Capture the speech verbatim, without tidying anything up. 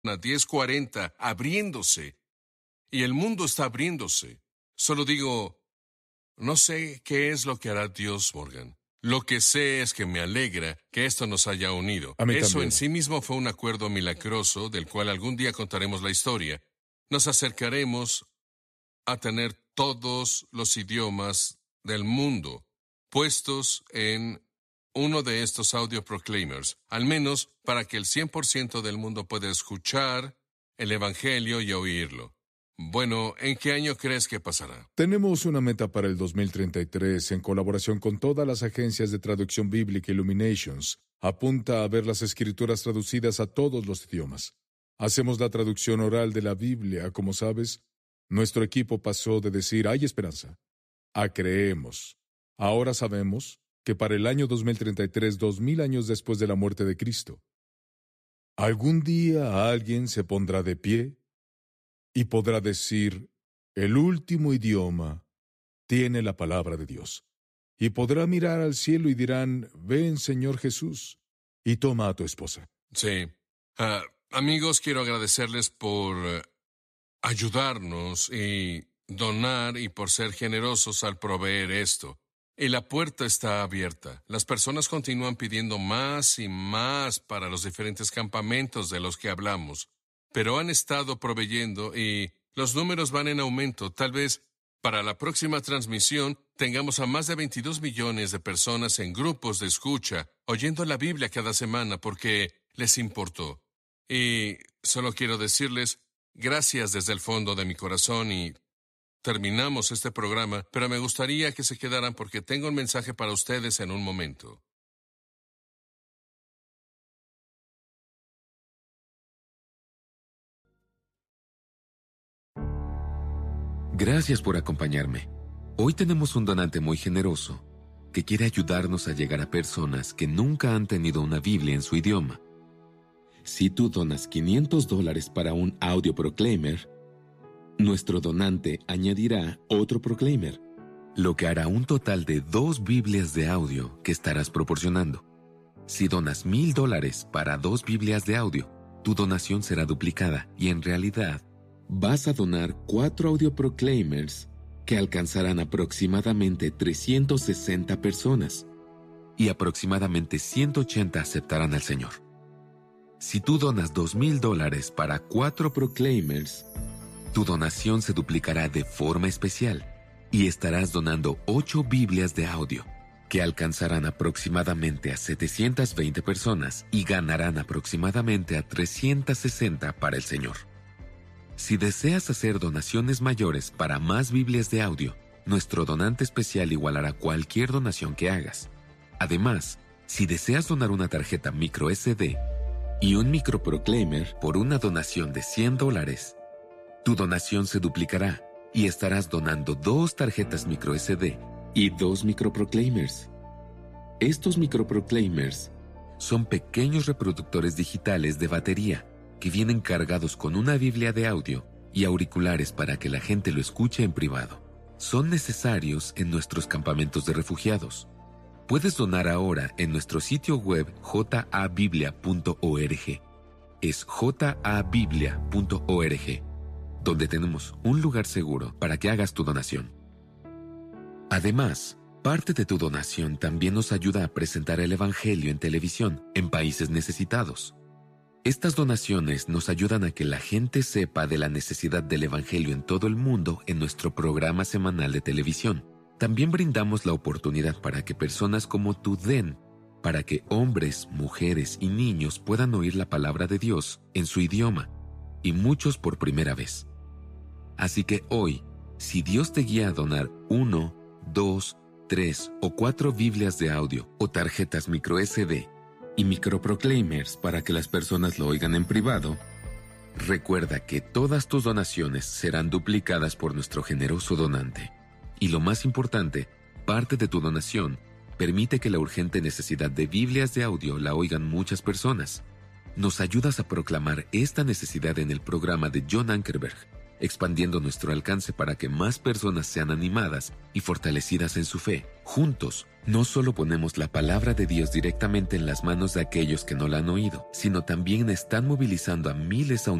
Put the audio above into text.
diez cuarenta abriéndose. Y el mundo está abriéndose. Solo digo, no sé qué es lo que hará Dios, Morgan. Lo que sé es que me alegra que esto nos haya unido. A mí Eso también. en sí mismo fue un acuerdo milagroso del cual algún día contaremos la historia. Nos acercaremos a tener todos los idiomas del mundo puestos en uno de estos audio proclaimers, al menos para que el cien por ciento del mundo pueda escuchar el Evangelio y oírlo. Bueno, ¿en qué año crees que pasará? Tenemos una meta para el dos mil treinta y tres en colaboración con todas las agencias de traducción bíblica Illuminations. Apunta a ver las escrituras traducidas a todos los idiomas. Hacemos la traducción oral de la Biblia, como sabes. Nuestro equipo pasó de decir «hay esperanza» a «creemos». Ahora sabemos que para el año dos mil treinta y tres, dos mil años después de la muerte de Cristo, algún día alguien se pondrá de pie y podrá decir, el último idioma tiene la palabra de Dios. Y podrá mirar al cielo y dirán, ven, Señor Jesús, y toma a tu esposa. Sí. Uh, amigos, quiero agradecerles por uh, ayudarnos y donar y por ser generosos al proveer esto. Y la puerta está abierta. Las personas continúan pidiendo más y más para los diferentes campamentos de los que hablamos. Pero han estado proveyendo y los números van en aumento. Tal vez para la próxima transmisión tengamos a más de veintidós millones de personas en grupos de escucha, oyendo la Biblia cada semana porque les importó. Y solo quiero decirles gracias desde el fondo de mi corazón y terminamos este programa, pero me gustaría que se quedaran porque tengo un mensaje para ustedes en un momento. Gracias por acompañarme. Hoy tenemos un donante muy generoso que quiere ayudarnos a llegar a personas que nunca han tenido una Biblia en su idioma. Si tú donas quinientos dólares para un audio proclaimer, nuestro donante añadirá otro proclaimer, lo que hará un total de dos Biblias de audio que estarás proporcionando. Si donas mil dólares para dos Biblias de audio, tu donación será duplicada y en realidad vas a donar cuatro audio proclaimers que alcanzarán aproximadamente trescientas sesenta personas y aproximadamente ciento ochenta aceptarán al Señor. Si tú donas dos mil dólares para cuatro proclaimers, tu donación se duplicará de forma especial y estarás donando ocho Biblias de audio que alcanzarán aproximadamente a setecientas veinte personas y ganarán aproximadamente a trescientas sesenta para el Señor. Si deseas hacer donaciones mayores para más Biblias de audio, nuestro donante especial igualará cualquier donación que hagas. Además, si deseas donar una tarjeta micro ese de y un microproclaimer por una donación de cien dólares, tu donación se duplicará y estarás donando dos tarjetas micro ese de y dos microproclaimers. Estos microproclaimers son pequeños reproductores digitales de batería que vienen cargados con una Biblia de audio y auriculares para que la gente lo escuche en privado. Son necesarios en nuestros campamentos de refugiados. Puedes donar ahora en nuestro sitio web j a biblia punto org. Es j a biblia punto org, donde tenemos un lugar seguro para que hagas tu donación. Además, parte de tu donación también nos ayuda a presentar el Evangelio en televisión en países necesitados. Estas donaciones nos ayudan a que la gente sepa de la necesidad del Evangelio en todo el mundo en nuestro programa semanal de televisión. También brindamos la oportunidad para que personas como tú den, para que hombres, mujeres y niños puedan oír la palabra de Dios en su idioma, y muchos por primera vez. Así que hoy, si Dios te guía a donar uno, dos, tres o cuatro Biblias de audio o tarjetas micro ese de, y microproclaimers para que las personas lo oigan en privado, recuerda que todas tus donaciones serán duplicadas por nuestro generoso donante. Y lo más importante, parte de tu donación permite que la urgente necesidad de Biblias de audio la oigan muchas personas. Nos ayudas a proclamar esta necesidad en el programa de John Ankerberg, expandiendo nuestro alcance para que más personas sean animadas y fortalecidas en su fe, Juntos, no solo ponemos la palabra de Dios directamente en las manos de aquellos que no la han oído, sino también están movilizando a miles a